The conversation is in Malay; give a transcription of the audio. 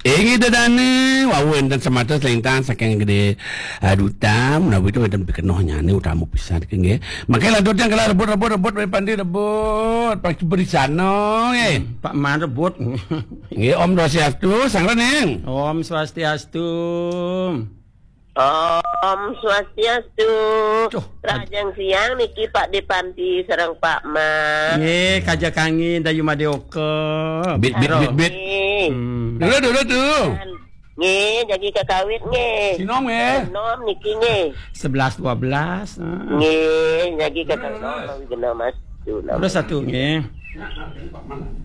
Ingi dadane wawen dan semata selintang saking gede dutam na itu dan pikenohnya ni utamu pisan ke makanya ladot yang kala rebut pandi rebut pak berisano Pak Man rebut. nggih Om Swastiastu sang reneng Om Swastiastu. Om Swastiastu. Rajang siang niki Pak Depanti sareng Pak Man. Nggih, kaja kangin dayu madeoke. bit dulu tuh Nggih, jadi kakawit nggih. sinom nggih Nom niki nggih. 11 12. Nggih, jadi kakawit nom genah Mas. Terus satu nggih.